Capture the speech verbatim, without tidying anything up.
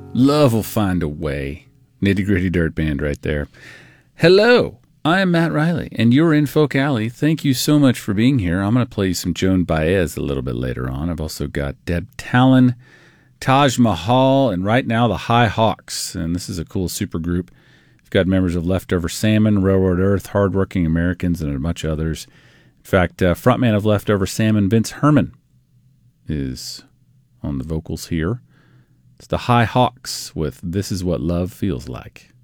Love will find a way. Nitty Gritty Dirt Band right there. Hello, I am Matt Riley, and you're in Folk Alley. Thank you so much for being here. I'm going to play you some Joan Baez a little bit later on. I've also got Deb Talon, Taj Mahal, and right now the High Hawks. And this is a cool super group. We've got members of Leftover Salmon, Railroad Earth, Hardworking Americans, and a bunch of others. In fact, uh, frontman of Leftover Salmon, Vince Herman, is on the vocals here. It's the High Hawks with This Is What Love Feels Like.